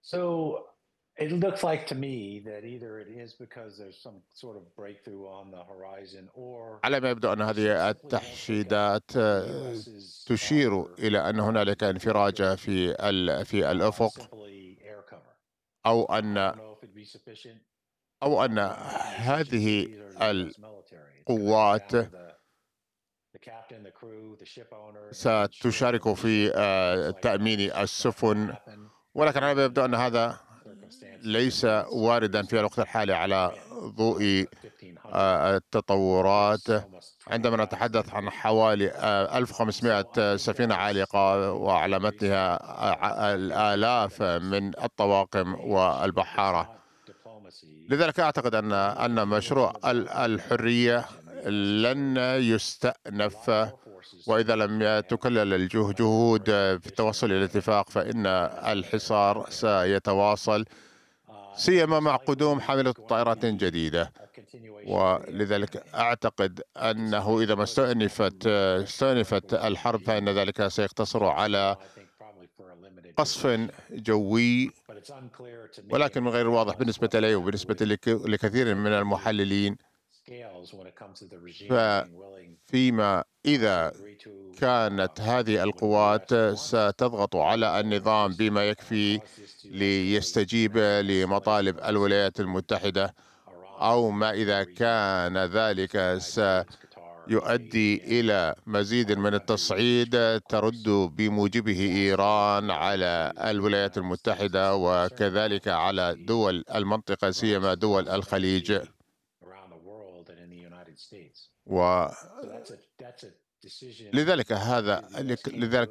So it looks like to me that either it is because there's some sort of breakthrough on the horizon, or على ما يبدو أن we should هذه simply won't forget التحشيدات that the US's تشير offer إلى أن هنالك would be انفراجة very cheap, في الأفق، simply air cover. أو I أن don't know if it'd be sufficient. أو I أن don't know if it'd be sufficient for هذه either the U.S. military. It's going to come القوات down to the captain, the crew, the ship owner, and ensuring that ستشارك these في things like that تأمين are just not going to السفن، happen ولكن على ما under يبدو أن any هذا circumstances ليس against واردا في الوقت losing الحالي على men ضوء out of 1,500. التطورات. That's almost عندما 20,000 نتحدث عن men. حوالي So I 1500 think that سفينة it's عالقة likely to وعلى increase the متنها capability of الآلاف the next من الطواقم age. If it's والبحارة. not diplomacy, لذلك أعتقد then we're أن heading مشروع into a more military الحرية expansion than لن necessary. A يستأنف، lot more forces to وإذا move لم and تكلل الجهود under في التوصل إلى additional اتفاق فإن unnecessary الحصار aircraft. سيتواصل، It's سيما most مع قدوم likely حاملة going to طائرات be جديدة. a continuation of the air ولذلك campaign, أعتقد أنه إذا designed to ما put a stop to استؤنفت airborne الحرب فإن invasion. ذلك سيقتصر على Possible, I think, probably for a limited قصف duration. جوي، But it's unclear to me, ولكن and من I غير think the الواضح U.S. بالنسبة must لي have وبالنسبة really لكثير من tipped المحللين. scales when it comes to the regime being willing فيما to إذا agree to كانت هذه what the القوات U.S. wants, ستضغط على or if النظام this بما يكفي cause this to escalate ليستجيب and the لمطالب escalation will الولايات simply المتحدة، arise أو ما in the إذا region, كان ذلك the United States, Qatar, سيؤدي UAE, and إلى مزيد other من countries in the region, التصعيد of ترد course. بموجبه That's going to إيران be able على to give the الولايات United States المتحدة a certain amount وكذلك of على prestige, دول المنطقة سيما perhaps دول الخليج. prosperity around the world and in the United States. و So that's a decision لذلك that the U.S. can't لذلك